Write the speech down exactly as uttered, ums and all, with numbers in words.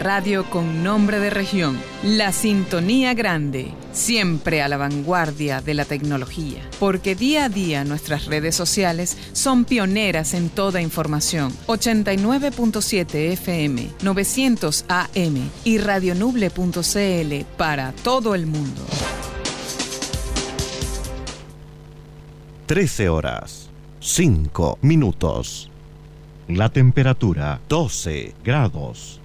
radio con nombre de región. La Sintonía Grande, siempre a la vanguardia de la tecnología. Porque día a día nuestras redes sociales son pioneras en toda información. ochenta y nueve punto siete F M, novecientos A M y radionuble punto C L para todo el mundo. trece horas, cinco minutos. La temperatura doce grados.